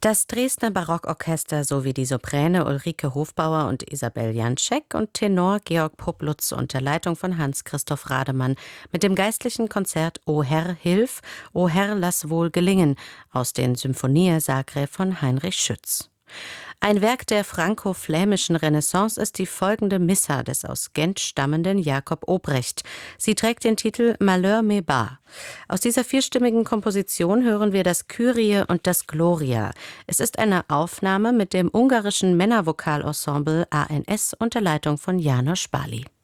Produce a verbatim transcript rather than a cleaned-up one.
Das Dresdner Barockorchester sowie die Soprane Ulrike Hofbauer und Isabel Janczek und Tenor Georg Puplutz unter Leitung von Hans-Christoph Rademann mit dem geistlichen Konzert O Herr, hilf, O Herr, lass wohl gelingen aus den Symphonie Sacrae von Heinrich Schütz. Ein Werk der franko-flämischen Renaissance ist die folgende Missa des aus Gent stammenden Jakob Obrecht. Sie trägt den Titel Malheur me bat. Aus dieser vierstimmigen Komposition hören wir das Kyrie und das Gloria. Es ist eine Aufnahme mit dem ungarischen Männervokalensemble A N S unter Leitung von János Báli.